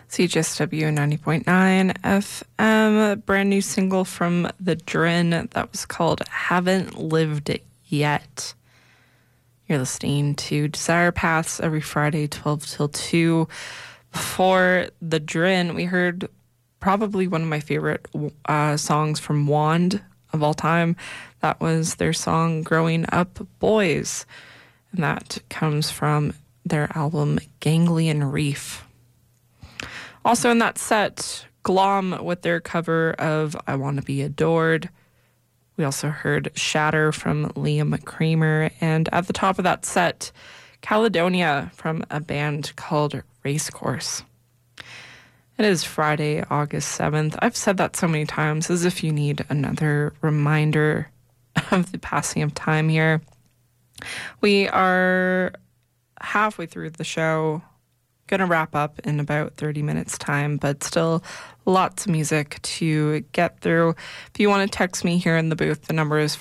CJSW 90.9 FM, brand new single from The Drin that was called Haven't Lived Yet. You're listening to Desire Paths every Friday, 12 till 2. Before The Drin, we heard probably one of my favorite songs from Wand of all time. That was their song Growing Up Boys, and that comes from their album Ganglion Reef. Also in that set, Glom with their cover of I Want to Be Adored. We also heard Shatter from Liam Kramer. And at the top of that set, Caledonia from a band called Racecourse. It is Friday, August 7th. I've said that so many times, as if you need another reminder of the passing of time here. We are halfway through the show. Going to wrap up in about 30 minutes time, but still lots of music to get through. If you want to text me here in the booth, the number is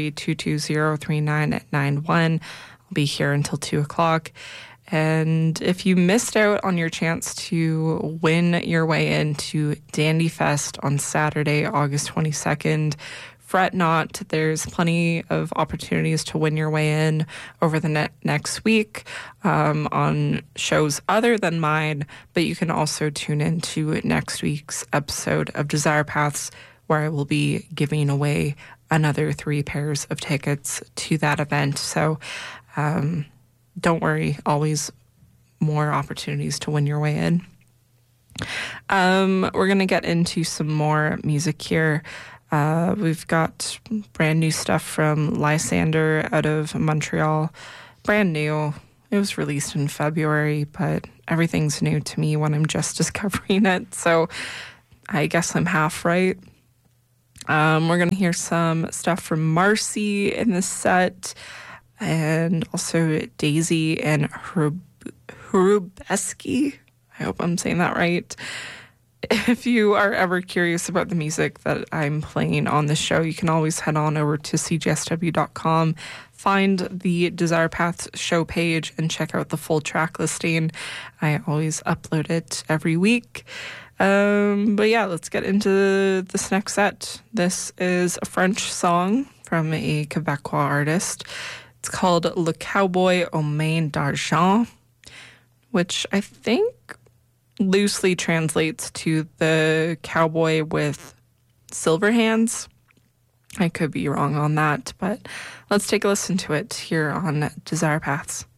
403-220-3991. I'll be here until 2 o'clock. And if you missed out on your chance to win your way into Dandy Fest on Saturday, August 22nd, fret not. There's plenty of opportunities to win your way in over the next week on shows other than mine, but you can also tune in to next week's episode of Desire Paths, where I will be giving away another 3 pairs of tickets to that event. So don't worry, always more opportunities to win your way in. We're going to get into some more music here. We've got brand new stuff from Lysander out of Montreal. Brand new. It was released in February, but everything's new to me when I'm just discovering it. So I guess I'm half right. We're going to hear some stuff from Marcy in this set, and also Daisy and Hrubeski. I hope I'm saying that right. If you are ever curious about the music that I'm playing on the show, you can always head on over to cjsw.com, find the Desire Paths show page, and check out the full track listing. I always upload it every week. But yeah, let's get into this next set. This is a French song from a Quebecois artist. It's called Le Cowboy aux Mains d'Argent, which I think loosely translates to the cowboy with silver hands. I could be wrong on that, but let's take a listen to it here on Desire Paths.